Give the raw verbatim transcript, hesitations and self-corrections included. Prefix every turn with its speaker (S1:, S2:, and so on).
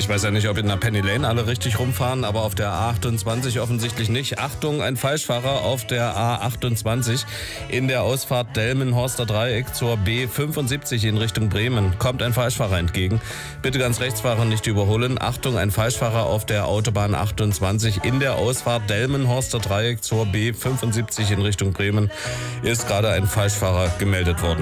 S1: Ich weiß ja nicht, ob in der Penny Lane alle richtig rumfahren, aber auf der A achtundzwanzig offensichtlich nicht. Achtung, ein Falschfahrer auf der A achtundzwanzig in der Ausfahrt Delmenhorster Dreieck zur B fünfundsiebzig in Richtung Bremen. Kommt ein Falschfahrer entgegen. Bitte ganz rechts fahren, nicht überholen. Achtung, ein Falschfahrer auf der Autobahn achtundzwanzig in der Ausfahrt Delmenhorster Dreieck zur B fünfundsiebzig in Richtung Bremen. Ist gerade ein Falschfahrer gemeldet worden.